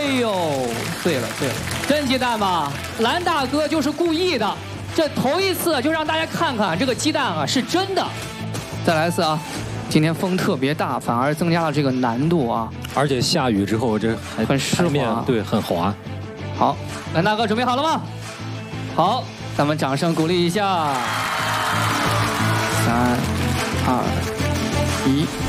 呦，对了，真鸡蛋吗？蓝大哥就是故意的，这头一次就让大家看看这个鸡蛋啊是真的。再来一次啊！今天风特别大，反而增加了这个难度啊！ 而且下雨之后，这还很湿滑， 对，很滑。 好，蓝大哥准备好了吗？好，咱们掌声鼓励一下。3、2、1。